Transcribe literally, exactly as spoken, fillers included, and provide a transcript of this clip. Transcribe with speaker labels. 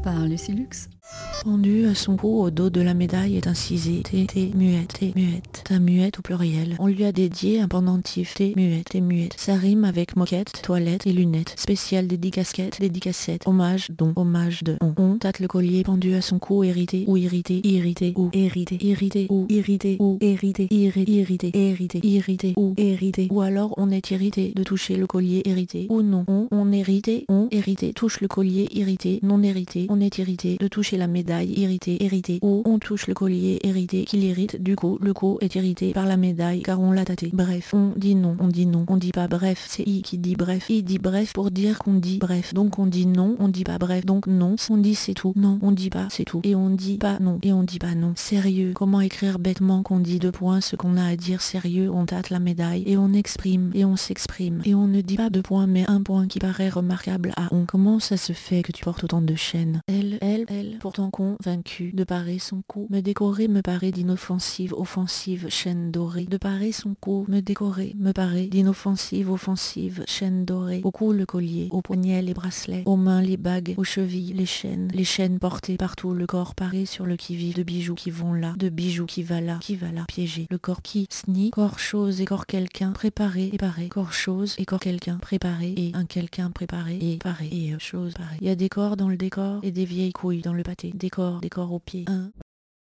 Speaker 1: par Lucie Lux.
Speaker 2: Pendu à son cou au dos de la médaille est incisé T, T, muette, T, muette, ta muette au pluriel. On lui a dédié un pendentif T, muette, T, muette. Ça rime avec moquette, toilette et lunettes. Spécial dédicasquette, dédicacette. Hommage, don, hommage de on. On tâte le collier pendu à son cou hérité ou irrité, irrité ou hérité, irrité ou irrité ou hérité, irrité, irrité, hérité, irrité ou hérité. Ou alors on est irrité de toucher le collier hérité ou non. On, on hérité, on hérité touche le collier irrité, non hérité. On est irrité de toucher la médaille irrité, hérité, ou on touche le collier hérité qui l'irrite, du coup le cou est irrité par la médaille car on l'a tâté. Bref, on dit non, on dit non, on dit pas bref, c'est I qui dit bref, I dit bref pour dire qu'on dit bref, donc on dit non, on dit pas bref, donc non, on dit c'est tout, non, on dit pas c'est tout, et on dit pas non, et on dit pas non. Sérieux, comment écrire bêtement qu'on dit deux points ce qu'on a à dire sérieux, on tâte la médaille, et on exprime, et on s'exprime, et on ne dit pas deux points mais un point qui paraît remarquable à on. Comment ça se fait que tu portes autant de chaînes? Elle, elle, elle, pourtant convaincu de parer son cou, me décorer me paraît d'inoffensive, offensive, chaîne dorée. De parer son cou, me décorer me paraît d'inoffensive, offensive, chaîne dorée. Au cou le collier, aux poignets les bracelets, aux mains les bagues, aux chevilles les chaînes, les chaînes portées partout, le corps paré sur le qui-vive, de bijoux qui vont là, de bijoux qui va là, qui va là, piégé. Le corps qui snie, corps chose et corps quelqu'un, préparé et paré, corps chose et corps quelqu'un, préparé et un quelqu'un préparé et paré et euh, chose parée. Il y a des corps dans le décor et des vieilles couilles dans le pâté. Décor, décor au pied. un